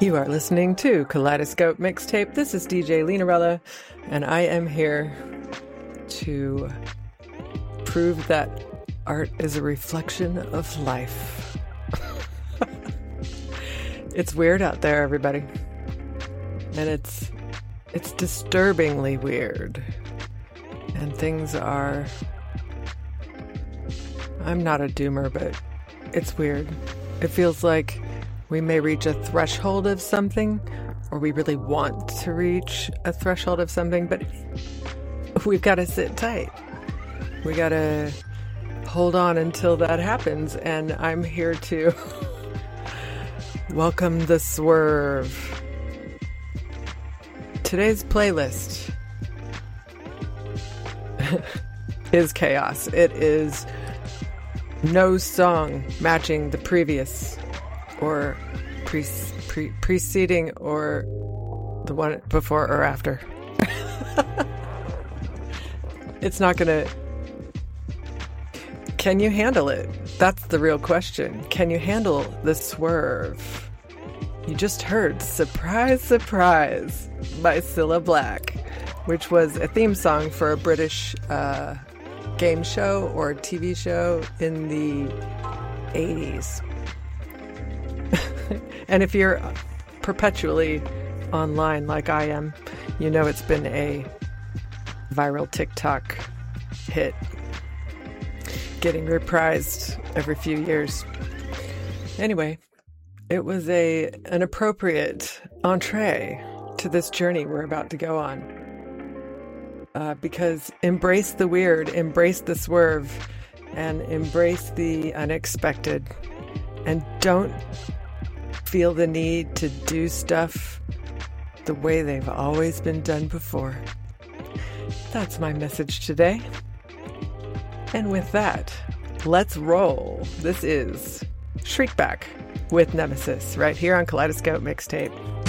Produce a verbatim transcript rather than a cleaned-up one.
You are listening to Kaleidoscope Mixtape. This is D J Linarella, and I am here to prove that art is a reflection of life. It's weird out there, everybody. And it's it's disturbingly weird. And things are... I'm not a doomer, but it's weird. It feels like we may reach a threshold of something, or we really want to reach a threshold of something, but we've got to sit tight. We got to hold on until that happens, and I'm here to welcome the swerve. Today's playlist is chaos. It is no song matching the previous or pre- pre- preceding or the one before or after. It's not gonna... Can you handle it? That's the real question. Can you handle the swerve? You just heard Surprise, Surprise by Cilla Black, which was a theme song for a British uh, game show or T V show in the eighties. And if you're perpetually online like I am, you know it's been a viral TikTok hit, getting reprised every few years. Anyway, it was a an appropriate entree to this journey we're about to go on. Uh, because embrace the weird, embrace the swerve, and embrace the unexpected. And don't feel the need to do stuff the way they've always been done before. That's my message today. And with that, let's roll. This is Shriekback with Nemesis right here on Kaleidoscope Mixtape.